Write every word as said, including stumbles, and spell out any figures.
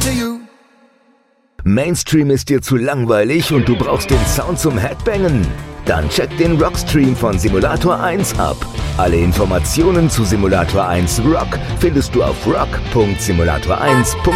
to you. Mainstream ist dir zu langweilig und du brauchst den Sound zum Headbangen? Dann check den Rockstream von Simulator eins ab. Alle Informationen zu Simulator eins Rock findest du auf rock punkt simulator eins punkt de.